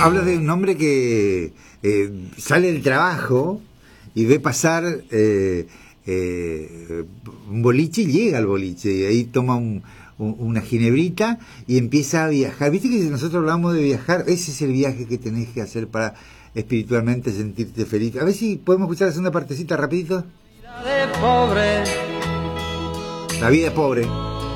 Habla de un hombre que sale del trabajo y ve pasar un boliche y llega al boliche. Y ahí toma una ginebrita y empieza a viajar. Viste que si nosotros hablamos de viajar, ese es el viaje que tenés que hacer para espiritualmente sentirte feliz. A ver si podemos escuchar la segunda partecita rapidito. La vida pobre.